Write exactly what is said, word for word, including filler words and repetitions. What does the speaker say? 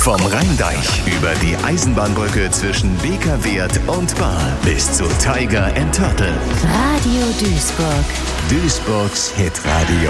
Vom Rheindeich über die Eisenbahnbrücke zwischen Beker-Wert und Baar bis zu Tiger and Turtle. Radio Duisburg. Duisburgs Hitradio.